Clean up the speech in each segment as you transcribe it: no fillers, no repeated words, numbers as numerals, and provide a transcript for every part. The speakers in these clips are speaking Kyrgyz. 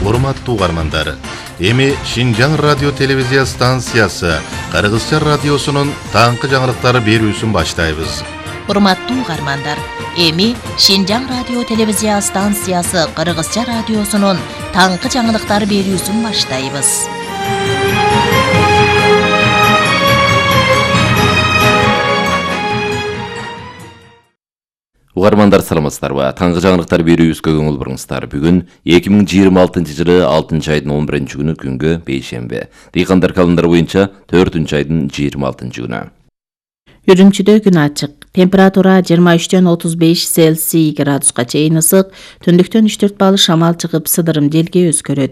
урматтуу угармандар. Эми Шинжаң радио телевизия станциясы Кыргызча радиосунун таңкы жаңылыктары берүүсүн баштайбыз. Урматтуу угармандар, эми Шинжаң радио телевизия станциясы Кыргызча радиосунун таңкы жаңылыктары берүүсүн баштайбыз. Угармандар саламатсыздарбы? Таңкы жаңылыктар берүүбүзгө көңүл буруңуздар. Бүгүн 2026-жылы 6-айдын 11-күнү күнгө бейшемби. Дыйкандар календары боюнча 4-айдын 26-күнү. Үрүмчүдө күн ачык. Температура 23-төн 35 Цельсий градуска чейин ысык, түндүктөн 3-4 балл шамал чыгып, сыдырым желге өзгөрөт.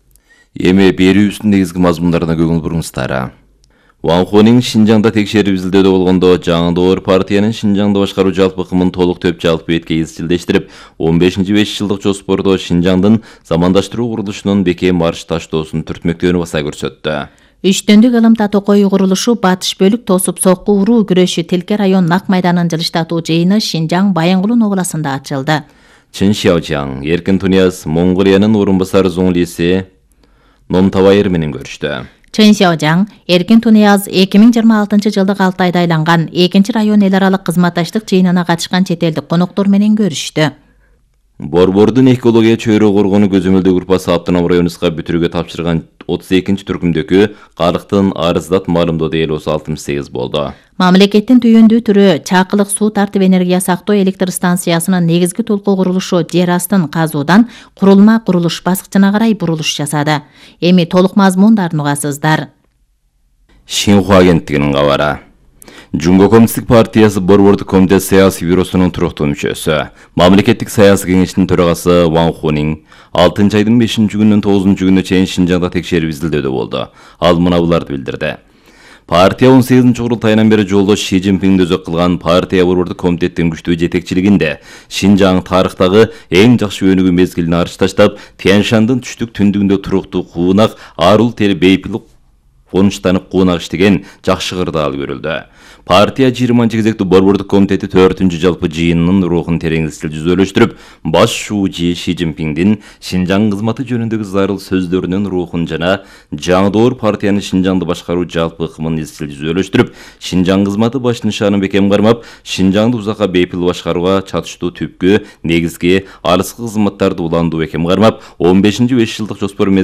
Эми берүүбүздүн негизги мазмундарына көңүл буруңуздар. Ван Хонин Шинжаңда текшерип изилдөөдө болгондо жаңы доор партиянын Шинжаңды башкаруу жалпы кымын толук төп жалпы бетке изчилдештирип, 15-5 жылдык жоспордо Шинжаңдын замандаштыруу курулушунун бекем марш таштоосун түртмөктөөнү баса көрсөттү. Үчтөндүк ылымта токой курулушу батыш бөлүк тосуп сокку уруу күрөшү Телке район Нак майданын жылыштатуу жыйыны Шинжаң Байыңгулун областында ачылды. Чин Шяожаң, Эркин Тунияз, Монголиянын орун басары Зоңлиси Номтабайыр менен көрүштү. Чын Шяожаң, Эркин Тунияз 2026 жылдык 6 айда айланган 2 район эл аралык кызматташтык жыйынына катышкан чет элдик коноктор менен көрүштү. Борбордун экология чөйрө коргону көзөмөлдөө группасы Аптанам районуска бүтүрүүгө тапшырган 32-түркүмдөгү карыктын арыздат маалымдоо эл 68 болду. Мамлекеттин түйүндүү түрү Чакылык суу тартып энергия сактоо электр станциясынын негизги толкоо курулушу жер астын казуудан курулма курулуш баскычына карай бурулуш жасады. Эми толук мазмундарын угасыздар. Шинхуа агенттигинин кабары. Жумго коммунисттик партиясы Борбордук комитет саясий бюросунун туруктуу мүчөсү, мамлекеттик саясий кеңештин төрагасы Ван Хонин 6-айдын 5-күнүнөн 9-күнүнө чейин Шинжаңда текшерип изилдөөдө болду. Ал мына буларды билдирди. Партия 18 курултайынан бери жолдош Ши Цзиньпиңди өзөк кылган партия Борбордук комитеттин күчтүү жетекчилигинде Шинжаң тарыхтагы эң жакшы өнүгүү мезгилин арыш таштап, Тянь-Шандын түштүк түндүгүндө туруктуу куунак, арул тери бейпил конуштанып куунак иштеген жакшы кырдаал көрүлдү. Партия 20 кезектүү Борбордук комитети 4-үнчү жалпы жыйынынын рухун тереңдетип жүзөлөштүрүп, баш шууучу Ши Цзиньпиңдин Шинжаң кызматы жөнүндөгү зарыл сөздөрүнүн рухун жана жаңы доор партиянын Шинжаңды башкаруу жалпы кымын изчил жүзөлөштүрүп, Шинжаң кызматы баш нишанын бекем кармап, Шинжаңды узакка бейпил башкарууга чатыштуу түпкү негизги алыскы кызматтарды уландуу бекем кармап, 15-5 жылдык жоспор